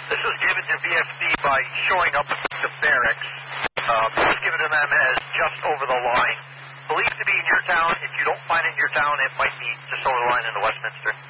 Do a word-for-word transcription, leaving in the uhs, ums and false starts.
This was given to V F C by showing up at the barracks. Um, this was given to them as just over the line. Believed to be in your town. If you don't find it in your town, it might be just over the line into Westminster.